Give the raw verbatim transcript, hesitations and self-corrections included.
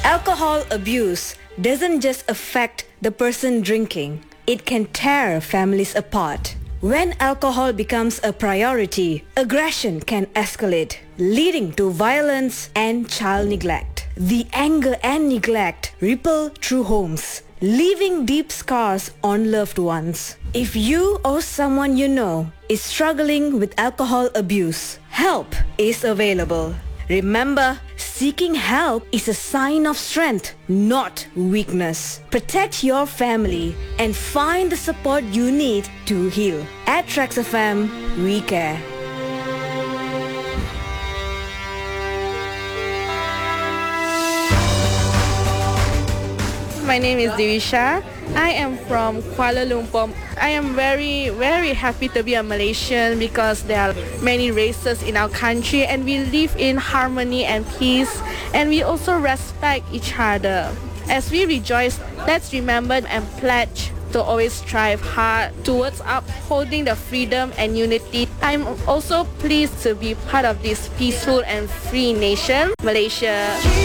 Alcohol abuse doesn't just affect the person drinking. It can tear families apart. When alcohol becomes a priority, aggression can escalate, leading to violence and child neglect. The anger and neglect ripple through homes, leaving deep scars on loved ones. If you or someone you know is struggling with alcohol abuse, help is available. Remember, seeking help is a sign of strength, not weakness. Protect your family and find the support you need to heal. At Trax F M, we care. My name is Divisha. I am from Kuala Lumpur. I am very, very happy to be a Malaysian because there are many races in our country and we live in harmony and peace, and we also respect each other. As we rejoice, let's remember and pledge to always strive hard towards upholding the freedom and unity. I'm also pleased to be part of this peaceful and free nation, Malaysia.